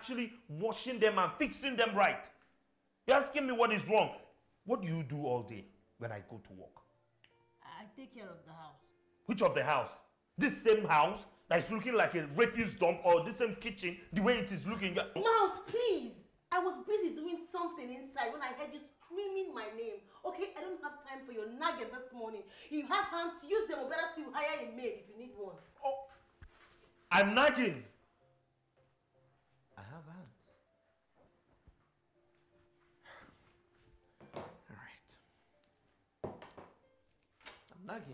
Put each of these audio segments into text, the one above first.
actually washing them and fixing them right. You're asking me what is wrong. What do you do all day when I go to work? I take care of the house. Which of the house? This same house that is looking like a refuse dump, or this same kitchen, the way it is looking? Mouse, please! I was busy doing something inside when I heard you screaming my name. Okay, I don't have time for your nagging this morning. You have hands, use them, or better still hire a maid if you need one. Oh, I'm nagging. I have hands. All right. I'm nagging.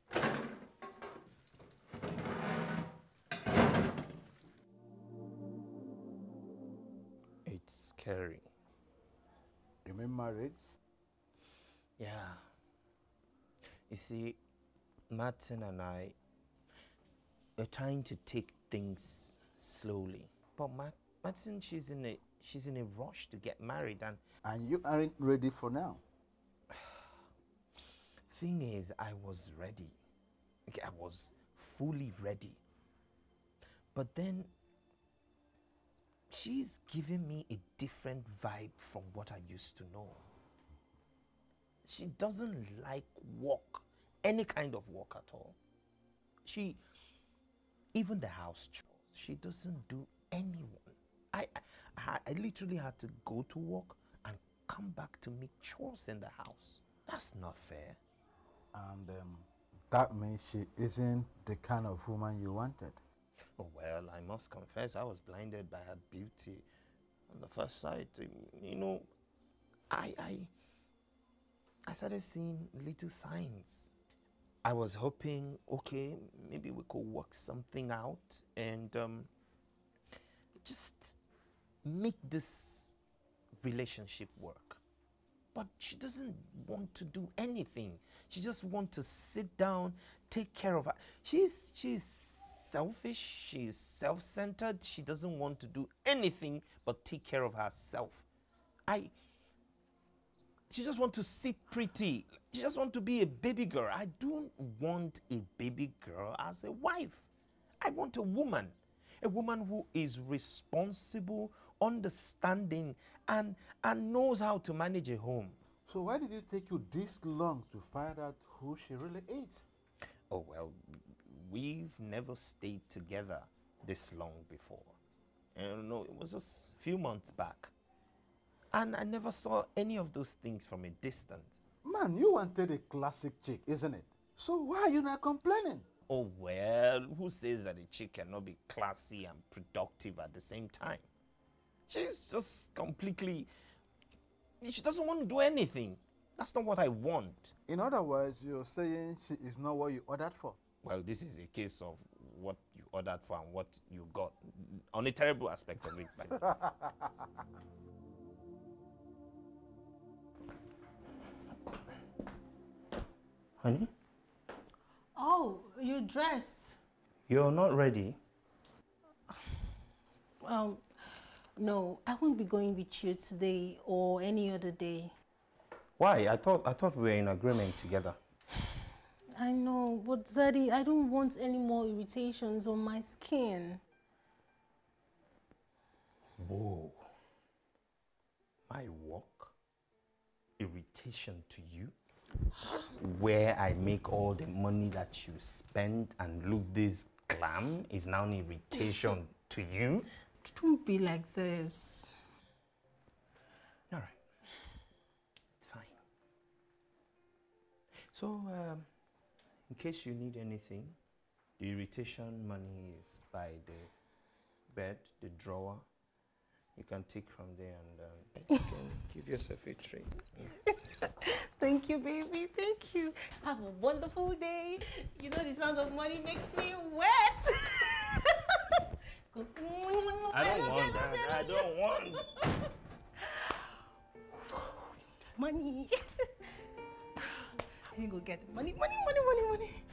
It's scary. You mean marriage? Yeah. You see, Martin and I, we're trying to take things slowly. But Martin, she's in a rush to get married, and you aren't ready for now. Thing is, I was ready. Okay, I was fully ready. But then she's giving me a different vibe from what I used to know. She doesn't like work, any kind of work at all. Even the house chores, she doesn't do any one. I literally had to go to work and come back to make chores in the house. That's not fair. And that means she isn't the kind of woman you wanted. Oh, well, I must confess, I was blinded by her beauty on the first sight. You know, I started seeing little signs. I was hoping, okay, maybe we could work something out and just make this relationship work. But she doesn't want to do anything. She just wants to sit down, take care of her. She's selfish, she's self-centered. She doesn't want to do anything but take care of herself. She just wants to sit pretty. She just wants to be a baby girl. I don't want a baby girl as a wife. I want a woman who is responsible, understanding, and knows how to manage a home. So why did it take you this long to find out who she really is? Oh, well, we've never stayed together this long before. No, it was just a few months back. And I never saw any of those things from a distance. Man, you wanted a classic chick, isn't it? So why are you not complaining? Oh, well, who says that a chick cannot be classy and productive at the same time? She's just completely... She doesn't want to do anything. That's not what I want. In other words, you're saying she is not what you ordered for? Well, this is a case of what you ordered for and what you got. On a terrible aspect of it. Honey? Oh, you dressed? You're not ready? No, I won't be going with you today or any other day. Why? I thought we were in agreement together. I know, but Daddy, I don't want any more irritations on my skin. Whoa. My work? Irritation to you? Where I make all the money that you spend and look this glam is now an irritation to you? Don't be like this. All right. It's fine. So, in case you need anything, the irritation money is by the bed, the drawer. You can take from there and you can give yourself a treat. Thank you, baby. Thank you. Have a wonderful day. You know the sound of money makes me wet. I don't want that. I don't want. Money. Let me go get money. Money, money, money, money.